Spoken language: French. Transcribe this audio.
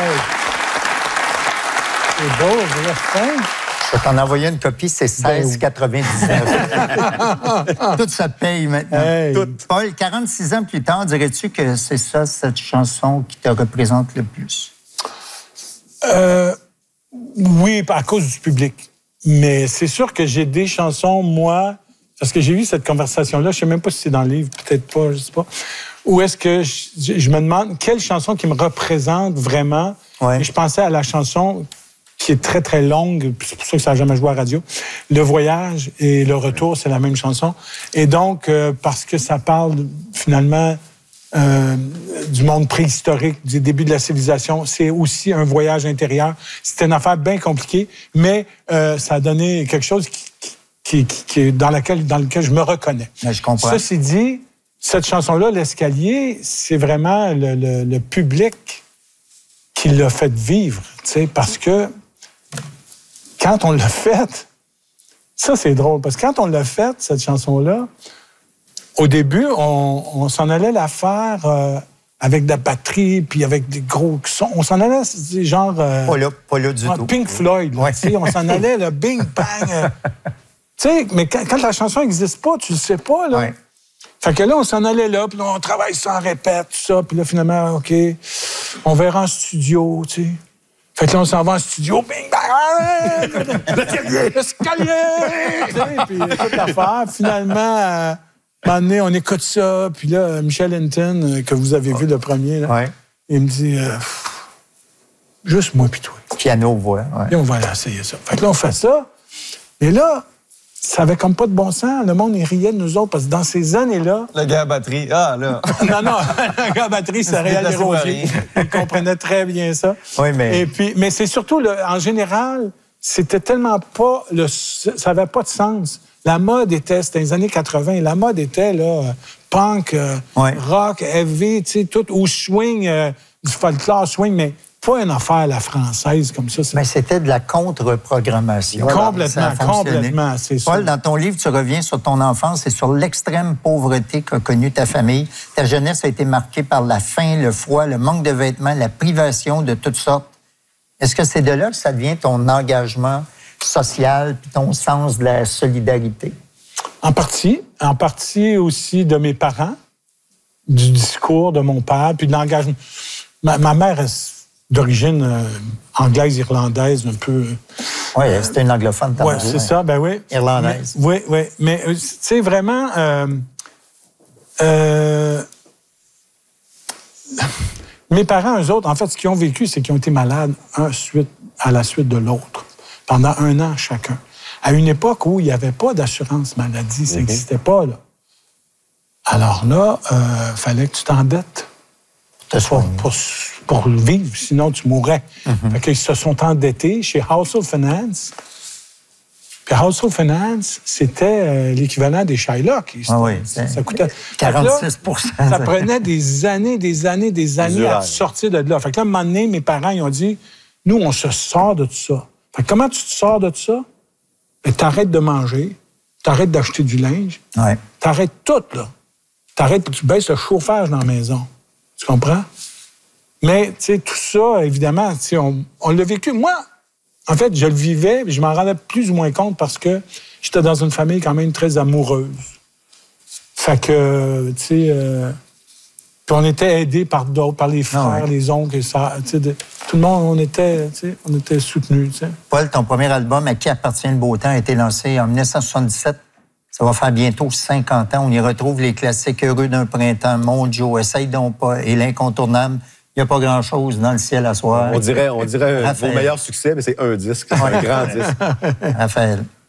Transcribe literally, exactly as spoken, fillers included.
Hey. C'est beau, vous êtes fin. Je vais t'en envoyer une copie, c'est seize quatre-vingt-dix-neuf. Tout se paye maintenant. Hey. Tout. Paul, quarante-six ans plus tard, dirais-tu que c'est ça, cette chanson qui te représente le plus? Euh, oui, à cause du public. Mais c'est sûr que j'ai des chansons, moi, parce que j'ai eu cette conversation-là, je ne sais même pas si c'est dans le livre, peut-être pas, je sais pas. Ou est-ce que je, je me demande quelle chanson qui me représente vraiment? Ouais. Et je pensais à la chanson qui est très, très longue, c'est pour ça que ça n'a jamais joué à la radio. Le voyage et le retour, c'est la même chanson. Et donc, euh, parce que ça parle, finalement, euh, du monde préhistorique, du début de la civilisation, c'est aussi un voyage intérieur. C'était une affaire bien compliquée, mais euh, ça a donné quelque chose qui, qui, qui, qui, dans, laquelle, dans lequel je me reconnais. Mais je comprends. Ceci dit, cette chanson-là, L'escalier, c'est vraiment le, le, le public qui l'a fait vivre, tu sais, parce que quand on l'a faite, ça, c'est drôle, parce que quand on l'a faite, cette chanson-là, au début, on, on s'en allait la faire euh, avec de la batterie, puis avec des gros sons. On s'en allait, genre... Euh, pas là, pas là du ah, tout. Pink Floyd, là, Ouais. tu sais, on s'en allait, le bing, bang. euh, tu sais, mais quand, quand la chanson n'existe pas, tu le sais pas, là. Ouais. Fait que là, on s'en allait là, puis là, on travaille ça, on répète, tout ça, puis là, finalement, OK, on verra en studio, tu sais. Fait que là, on s'en va en studio, bing, bang, l'escalier, l'escalier, tu sais, puis toute l'affaire. Finalement, euh, un moment donné, on écoute ça, puis là, Michel Hinton, euh, que vous avez vu le premier, là, Ouais. il me dit, euh, juste moi puis toi. Piano, voix. Ouais. Et on va aller essayer ça. Fait que là, on fait ça, et là, ça avait comme pas de bon sens. Le monde, il riait de nous autres, parce que dans ces années-là... Le gars à batterie. Ah, là. non, non, le gars à batterie, c'est Réal Desrosiers. Il comprenait très bien ça. Oui, mais... Et puis, mais c'est surtout, le, en général, c'était tellement pas... Le, ça n'avait pas de sens. La mode était, c'était les années quatre-vingts, la mode était, là, punk, euh, Ouais. rock, heavy, tu sais, tout, ou swing, euh, du folklore swing, mais pas une affaire à la française comme ça. Mais c'était de la contre-programmation. Complètement, Ça a fonctionné. complètement, c'est ça. Paul, dans ton livre, tu reviens sur ton enfance et sur l'extrême pauvreté qu'a connue ta famille. Ta jeunesse a été marquée par la faim, le froid, le manque de vêtements, la privation de toutes sortes. Est-ce que c'est de là que ça devient ton engagement social puis ton sens de la solidarité? En partie. En partie aussi de mes parents, du discours de mon père, puis de l'engagement. Ma, ma mère est d'origine euh, anglaise, irlandaise, un peu... Oui, c'était une anglophone. Oui, c'est ça, ben oui. Irlandaise. Mais, oui, oui. Mais, tu sais, vraiment... Euh, euh, mes parents, eux autres, en fait, ce qu'ils ont vécu, c'est qu'ils ont été malades un suite, à la suite de l'autre, pendant un an chacun. À une époque où il n'y avait pas d'assurance maladie, ça n'existait pas, là. Alors là, il euh, fallait que tu t'endettes pour, pour, pour vivre, sinon tu mourrais. Mm-hmm. Fait qu'ils se sont endettés chez Household Finance. Puis Household Finance, c'était euh, l'équivalent des Shylock. Ah oui, ça, ça coûtait... quarante-six pour cent. Là, ça prenait des années, des années, des années Durable. à sortir de là. Fait que là, à un moment donné, mes parents, ils ont dit, nous, on se sort de tout ça. Fait que comment tu te sors de tout ça? Ben, t'arrêtes de manger, t'arrêtes d'acheter du linge, ouais. t'arrêtes tout, là. T'arrêtes, tu baisses le chauffage dans la maison. Tu comprends? Mais, tu sais, tout ça, évidemment, tu sais, on, on l'a vécu. Moi, en fait, je le vivais, mais je m'en rendais plus ou moins compte parce que j'étais dans une famille quand même très amoureuse. Fait que, tu sais... Euh, puis on était aidés par d'autres, par les frères, ah ouais. les oncles, et ça, tu sais, de, tout le monde, on était, tu sais, on était soutenus, tu sais. Paul, ton premier album, À qui appartient le beau temps, a été lancé en dix-neuf cent soixante-dix-sept. Ça va faire bientôt cinquante ans. On y retrouve les classiques Heureux d'un printemps, Mon Joe, Essaye donc pas, et l'incontournable. Il n'y a pas grand-chose dans le ciel à soir. On dirait, on dirait vos meilleurs succès, mais c'est un disque, c'est un grand disque. Raphaël.